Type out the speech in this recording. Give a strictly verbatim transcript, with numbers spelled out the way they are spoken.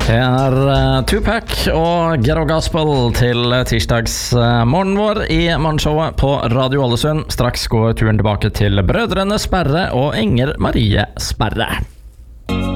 Det er uh, Tupac og Ghetto Gospel til tirsdagsmorgen uh, vår i morgenshowet på Radio Ålesund. Straks går turen tilbake til brødrene Sperre og Inger Marie Sperre.